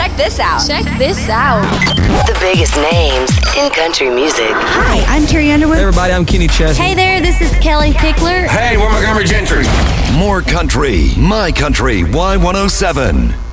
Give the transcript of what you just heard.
Check this out. Check this out. The biggest names in country music. Hi, I'm Carrie Underwood. Hey everybody, I'm Kenny Chesney. Hey there, this is Kelly Pickler. Hey, we're Montgomery Gentry. More country, My Country Y107.